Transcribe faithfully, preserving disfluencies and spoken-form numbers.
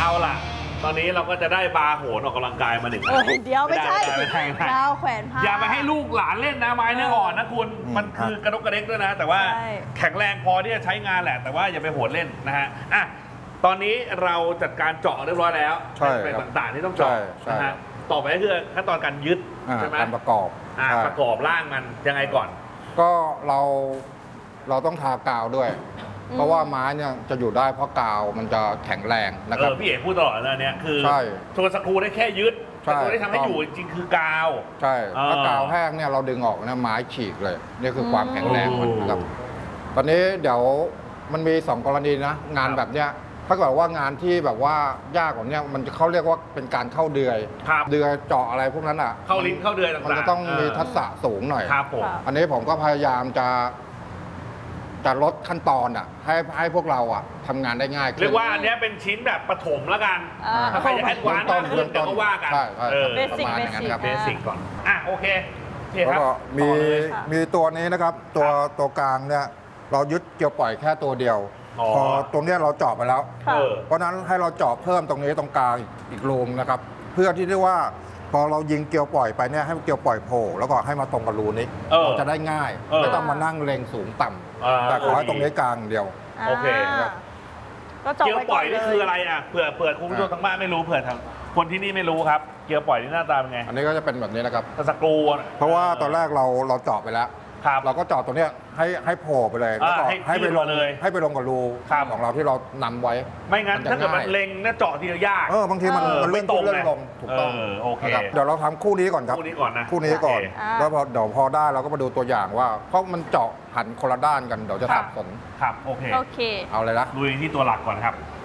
เอาล่ะตอนนี้เราก็จะได้บาร์โหนออกกำลังกายมาหนึ่งเออเดี๋ยวไม่ใช่ดาวแขวนผ้าอย่าไปให้ลูกหลานเล่นนะไม้เนื้ออ่อนนะคุณมันคือกระดกกระเด็กด้วยนะแต่ว่าแข็งแรงพอที่จะใช้งานแหละแต่ว่าอย่าไปโหดเล่นนะฮะอ่ะตอนนี้เราจัดการเจาะเรียบร้อยแล้วเป็นต่างๆที่ต้องเจาะนะฮะต่อไปก็คือขั้นตอนการยึดใช่ไหมการประกอบประกอบร่างมันยังไงก่อนก็เราเราต้องทากาวด้วยเพราะว่าไม้เนี่ยจะอยู่ได้เพราะกาวมันจะแข็งแรงนะครับพี่เอกพูดตลอดเลยเนี่ยคือตัวสกรูได้แค่ยึดแต่ตัวที่ทำให้อยู่จริงๆคือกาวใช่ถ้ากาวแห้งเนี่ยเราดึงออกเนี่ยไม้ฉีกเลยนี่คือความแข็งแรงมันนะครับตอนนี้เดี๋ยวมันมีสองกรณีนะงานแบบเนี้ยถ้าเกิดว่างานที่แบบว่ายากกว่านี้มันเขาเรียกว่าเป็นการเข้าเดือยเดือยเจาะอะไรพวกนั้นอ่ะเข้าลิ้นเข้าเดือยต่างๆมันจะต้องมีทักษะสูงหน่อยครับผมอันนี้ผมก็พยายามจะจะลดขั้นตอนอ่ะให้ให้พวกเราอ่ะทำงานได้ง่ายขึ้นเรียกว่าอันนี้เป็นชิ้นแบบปฐมแล้วกันถ้าใครจะแอดวานซ์มากขึ้นเดี๋ยวก็ว่ากันเบสิกเบสิกเบสิกก่อนอ่ะโอเคแล้วก็มีมีตัวนี้นะครับตัวตัวกลางเนี่ยเรายึดเกี่ยวปล่อยแค่ตัวเดียวพอตรงนี้เราเจาะไปแล้วเพราะนั้นให้เราเจาะเพิ่มตรงนี้ตรงกลางอีกรูนะครับเพื่อที่ได้ว่าพอเรายิงเกลียวปล่อยไปเนี่ยให้เกลียวปล่อยโผล่แล้วก็ให้มาตรงกับรูนี้เราจะได้ง่ายไม่ต้องมานั่งเล็งสูงต่ำแต่ขอให้ตรงนี้กลางเดียวโอเคเกลียวปล่อยนี่คืออะไรอ่ะเผื่อเผื่อคุณผู้ชมทางบ้านไม่รู้เผื่อทางคนที่นี่ไม่รู้ครับเกลียวปล่อยนี่หน้าตาเป็นไงอันนี้ก็จะเป็นแบบนี้นะครับสกรูเพราะว่าตอนแรกเราเราเจาะไปแล้วเราก็เจาะตรงนี้ให้ให้โผล่ไปเลยแล้วก็ให้ไปลงเลยให้ไปลงกับรูของเราที่เรานำไว้ไม่งั้นถ้าเกิดมันเล็งเนี่ยเจาะทีละยากเออบางทีมันมันเลื่อนขึ้นเลื่อนลงถูกต้องโอเคเดี๋ยวเราทำคู่นี้ก่อนครับคู่นี้ก่อนนะคู่นี้ก่อนแล้วพอเดี๋ยวพอได้เราก็มาดูตัวอย่างว่าเพราะมันเจาะหันคนละด้านกันเดี๋ยวจะสับสนครับโอเคโอเคเอาเลยนะดูที่ตัวหลักก่อนครับ